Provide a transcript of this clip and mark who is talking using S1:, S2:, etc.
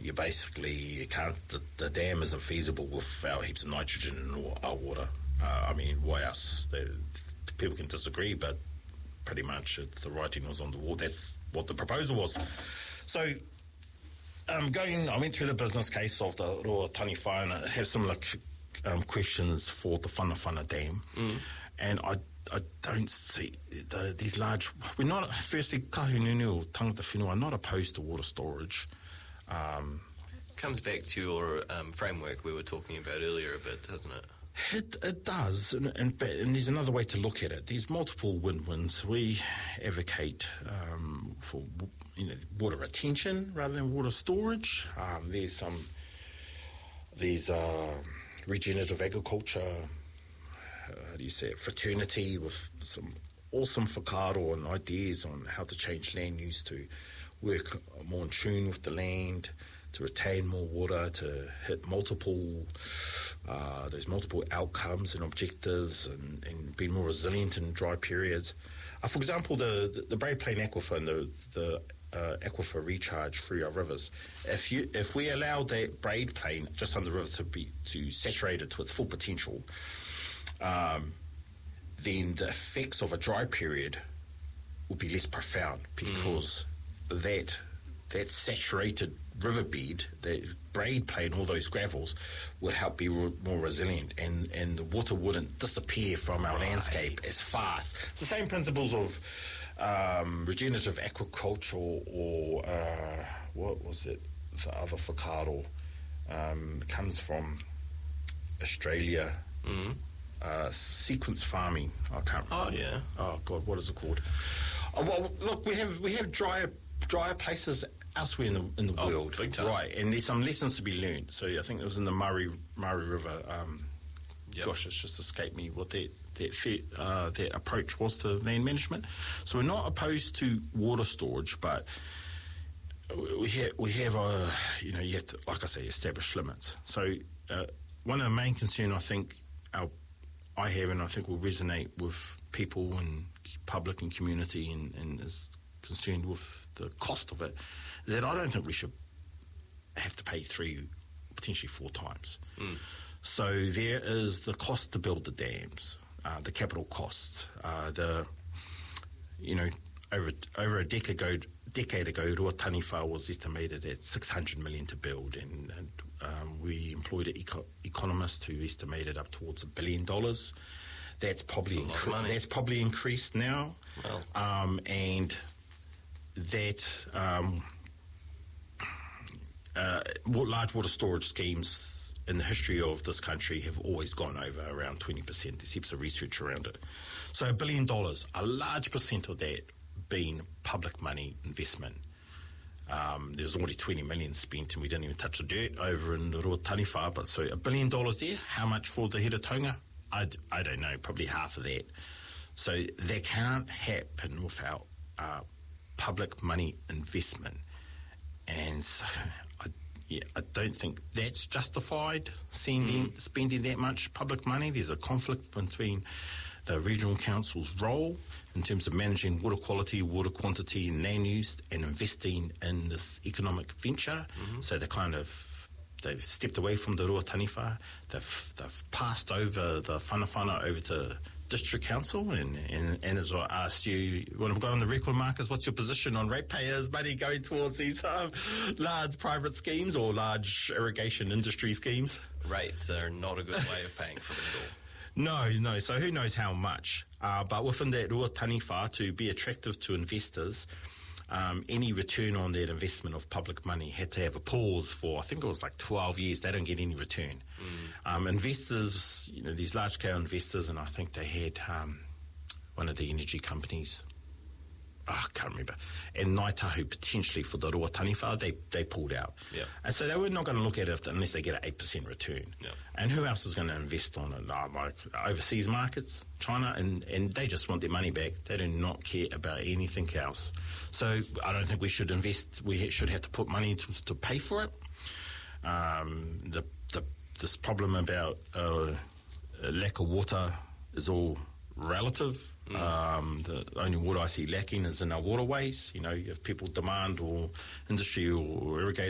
S1: you basically can't. The dam isn't feasible without heaps of nitrogen in our water. I mean, why else? People can disagree, but pretty much the writing was on the wall. That's what the proposal was. So, I went through the business case of the Roa Taniwha, and I have similar questions for the Whanawhana Dam. And I don't see these large. We're not, firstly, kahununu or tangata whenua are not opposed to water storage.
S2: Comes back to your framework we were talking about earlier a bit, doesn't it?
S1: It does, and there's another way to look at it. There's multiple win-wins. We advocate for water retention rather than water storage. There's regenerative agriculture. How do you say it? Fraternity with some awesome whakaaro and ideas on how to change land use to work more in tune with the land, to retain more water, to hit those multiple outcomes and objectives, and be more resilient in dry periods. For example, the Braid Plain Aquifer and the aquifer recharge through our rivers. If we allow that Braid Plain just on the river to saturate it to its full potential, then the effects of a dry period will be less profound, because that saturated riverbed, that Braid Plain, all those gravels, would help be more resilient, and the water wouldn't disappear from our landscape as fast. It's the same principles of regenerative aquaculture, or what was it? The other whakaaro comes from Australia. Sequence farming. I can't remember.
S2: Oh yeah.
S1: Oh God, what is it called? Well, look, we have drier places elsewhere in the world,
S2: big time.
S1: Right? And there's some lessons to be learned. So I think it was in the Murray River. Gosh, it's just escaped me what that approach was to land management. So we're not opposed to water storage, but we have you have to, like I say, establish limits. So one of the main concern I think I have, and I think will resonate with people and public and community, and is concerned with the cost of it, is that I don't think we should have to pay 3, potentially 4 times. So there is the cost to build the dams, the capital costs, over a decade ago, Roa Taniwha was estimated at 600 million to build, and we employed an economist who estimated up towards $1 billion. That's probably increased now.
S2: Well.
S1: And that large water storage schemes in the history of this country have always gone over around 20%. There's heaps of research around it. So $1 billion, a large percent of that being public money investment. There's already 20 million spent, and we didn't even touch the dirt over in Roa Taniwha. But so $1 billion there. How much for the Heretaunga? I don't know. Probably half of that. So that can't happen without public money investment. And so I don't think that's justified, spending that much public money. There's a conflict between the regional council's role in terms of managing water quality, water quantity, and land use, and investing in this economic venture. So they've stepped away from the Roa Taniwha. They've passed over the whanawhana over to district council, and as I asked you, when I go on the record, Marcus, what's your position on ratepayers' money going towards these large private schemes or large irrigation industry schemes?
S2: Rates are not a good way of paying for them at all.
S1: No. So who knows how much? But within that Roa Taniwha, to be attractive to investors, any return on that investment of public money had to have a pause for, I think it was like 12 years. They don't get any return. Investors, these large-scale investors, and I think they had one of the energy companies, I can't remember, and Ngāi Tahu potentially for the Roa Taniwha, they pulled out.
S2: Yeah.
S1: And so they were not going to look at it unless they get an 8% return.
S2: Yeah.
S1: And who else is going to invest on it? Like overseas markets, China, and they just want their money back. They do not care about anything else. So I don't think we should invest. We should have to put money to pay for it. This problem about lack of water is all relative. The only water I see lacking is in our waterways. If people demand, or industry or irrigators